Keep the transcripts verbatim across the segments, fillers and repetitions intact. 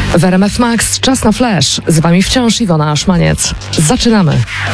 W R M F Max czas na flash. Z wami wciąż Iwona Aszmaniec. Zaczynamy.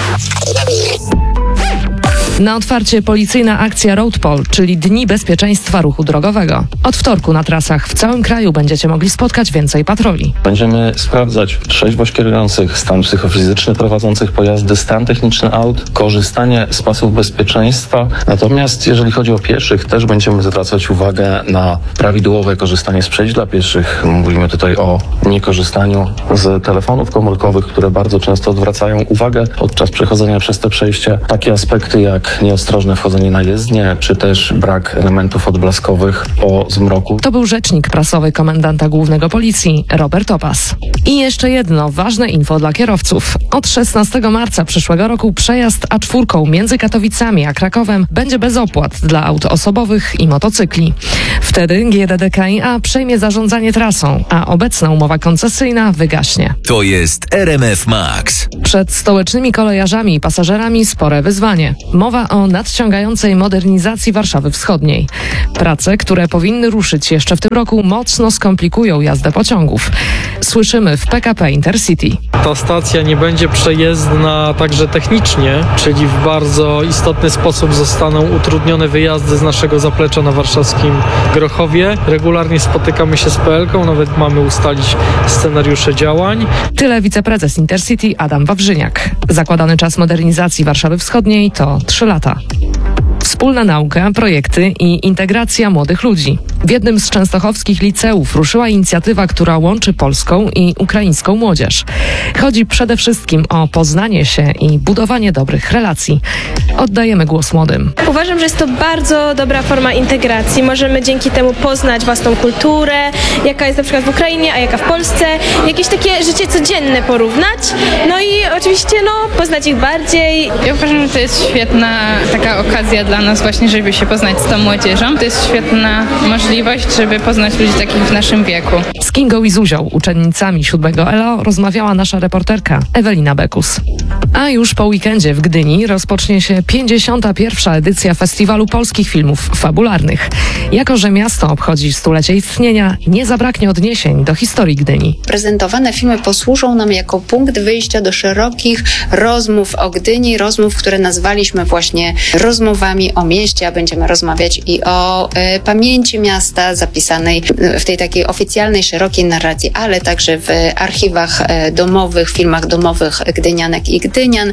Na otwarcie policyjna akcja Road Poll, czyli Dni Bezpieczeństwa Ruchu Drogowego. Od wtorku na trasach w całym kraju będziecie mogli spotkać więcej patroli. Będziemy sprawdzać trzeźwość kierujących, stan psychofizyczny prowadzących pojazdy, stan techniczny aut, korzystanie z pasów bezpieczeństwa. Natomiast jeżeli chodzi o pieszych, też będziemy zwracać uwagę na prawidłowe korzystanie z przejść dla pieszych. Mówimy tutaj o niekorzystaniu z telefonów komórkowych, które bardzo często odwracają uwagę podczas przechodzenia przez te przejście. Takie aspekty jak nieostrożne wchodzenie na jezdnię, czy też brak elementów odblaskowych po zmroku. To był rzecznik prasowy komendanta głównego policji, Robert Opas. I jeszcze jedno ważne info dla kierowców. Od szesnastego marca przyszłego roku przejazd A cztery między Katowicami a Krakowem będzie bez opłat dla aut osobowych i motocykli. Wtedy G D D K i A przejmie zarządzanie trasą, a obecna umowa koncesyjna wygaśnie. To jest R M F Max. Przed stołecznymi kolejarzami i pasażerami spore wyzwanie. Mowa o nadciągającej modernizacji Warszawy Wschodniej. Prace, które powinny ruszyć jeszcze w tym roku, mocno skomplikują jazdę pociągów. Słyszymy w P K P Intercity. Ta stacja nie będzie przejezdna także technicznie, czyli w bardzo istotny sposób zostaną utrudnione wyjazdy z naszego zaplecza na warszawskim Grochowie. Regularnie spotykamy się z P L ką, nawet mamy ustalić scenariusze działań. Tyle wiceprezes Intercity Adam Wawrzyniak. Zakładany czas modernizacji Warszawy Wschodniej to trzy lata. Wspólna nauka, projekty i integracja młodych ludzi. W jednym z częstochowskich liceów ruszyła inicjatywa, która łączy polską i ukraińską młodzież. Chodzi przede wszystkim o poznanie się i budowanie dobrych relacji. Oddajemy głos młodym. Uważam, że jest to bardzo dobra forma integracji. Możemy dzięki temu poznać własną kulturę, jaka jest na przykład w Ukrainie, a jaka w Polsce. Jakieś takie życie codzienne porównać. No i oczywiście no, poznać ich bardziej. Ja uważam, że to jest świetna taka okazja dla nas właśnie, żeby się poznać z tą młodzieżą. To jest świetna możliwość, żeby poznać ludzi takich w naszym wieku. Z Kingą i Zuzią, uczennicami siódmego L O, rozmawiała nasza reporterka Ewelina Bekus. A już po weekendzie w Gdyni rozpocznie się pięćdziesiąta pierwsza edycja Festiwalu Polskich Filmów Fabularnych. Jako że miasto obchodzi stulecie istnienia, nie zabraknie odniesień do historii Gdyni. Prezentowane filmy posłużą nam jako punkt wyjścia do szerokich rozmów o Gdyni, rozmów, które nazwaliśmy właśnie rozmowami o mieście, a będziemy rozmawiać i o e, pamięci miasta zapisanej w tej takiej oficjalnej, szerokiej narracji, ale także w archiwach e, domowych, filmach domowych gdynianek i gdynian,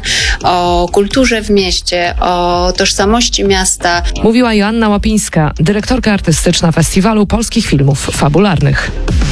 o kulturze w mieście, o tożsamości miasta. Mówiła Joanna Łapińska, dyrektorka artystyczna Festiwalu Polskich Filmów Fabularnych.